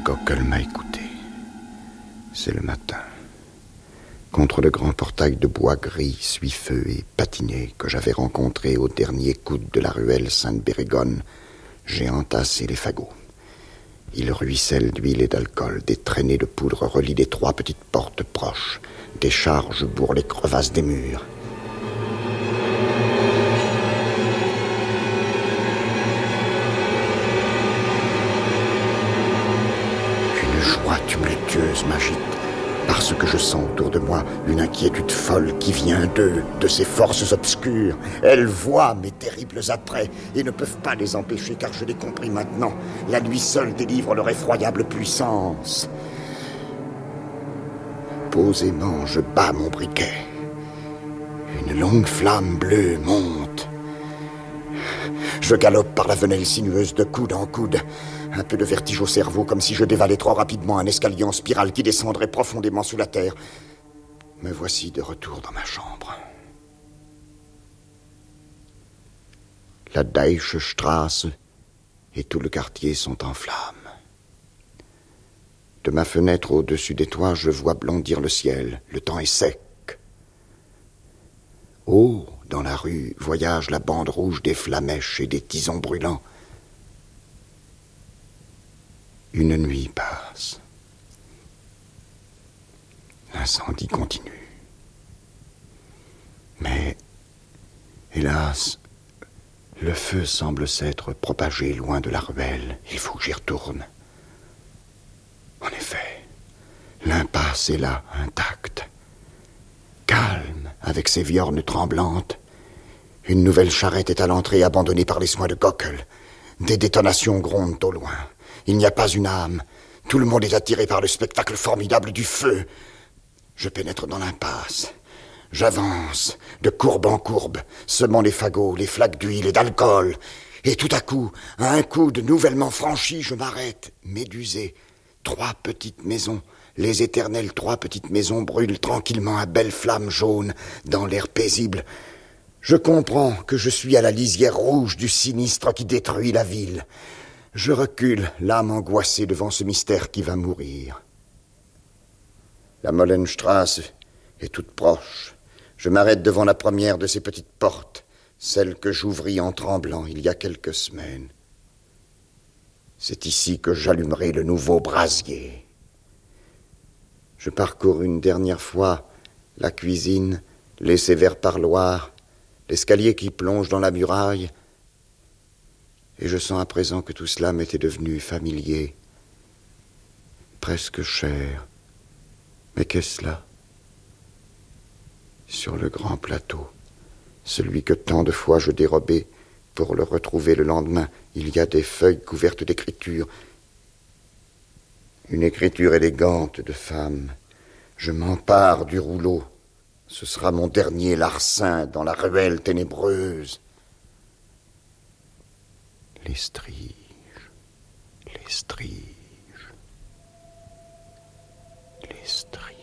Gockel m'a écouté. C'est le matin. Contre le grand portail de bois gris, suifeux et patiné que j'avais rencontré au dernier coude de la ruelle Sainte-Bérégonne, j'ai entassé les fagots. Il ruisselle d'huile et d'alcool, des traînées de poudre relient les 3 petites portes proches, des charges bourrent les crevasses des murs. Une joie tumultueuse m'agite, parce que je sens autour de moi une inquiétude folle qui vient de ces forces obscures. Elles voient mes terribles attraits et ne peuvent pas les empêcher, car je l'ai compris maintenant. La nuit seule délivre leur effroyable puissance. Posément, je bats mon briquet. Une longue flamme bleue monte. Je galope par la venelle sinueuse de coude en coude. Un peu de vertige au cerveau, comme si je dévalais trop rapidement un escalier en spirale qui descendrait profondément sous la terre. Me voici de retour dans ma chambre. La Deichstrasse et tout le quartier sont en flammes. De ma fenêtre au-dessus des toits, je vois blondir le ciel. Le temps est sec. Oh, dans la rue, voyage la bande rouge des flamèches et des tisons brûlants. Une nuit passe. L'incendie continue. Mais, hélas, le feu semble s'être propagé loin de la ruelle. Il faut que j'y retourne. En effet, l'impasse est là, intacte. Calme, avec ses viornes tremblantes. Une nouvelle charrette est à l'entrée, abandonnée par les soins de Gockel. Des détonations grondent au loin. Il n'y a pas une âme. Tout le monde est attiré par le spectacle formidable du feu. Je pénètre dans l'impasse. J'avance, de courbe en courbe, semant les fagots, les flaques d'huile et d'alcool. Et tout à coup, à un coude nouvellement franchi, je m'arrête, médusé. 3 petites maisons, les éternelles 3 petites maisons brûlent tranquillement à belles flammes jaunes dans l'air paisible. Je comprends que je suis à la lisière rouge du sinistre qui détruit la ville. Je recule, l'âme angoissée devant ce mystère qui va mourir. La Mollenstrasse est toute proche. Je m'arrête devant la première de ces petites portes, celle que j'ouvris en tremblant il y a quelques semaines. C'est ici que j'allumerai le nouveau brasier. Je parcours une dernière fois la cuisine, les sévères parloirs, l'escalier qui plonge dans la muraille, et je sens à présent que tout cela m'était devenu familier, presque cher. Mais qu'est-ce là? Sur le grand plateau, celui que tant de fois je dérobais pour le retrouver le lendemain, il y a des feuilles couvertes d'écriture. Une écriture élégante de femme. Je m'empare du rouleau. Ce sera mon dernier larcin dans la ruelle ténébreuse. Les striges, les striges, les striges.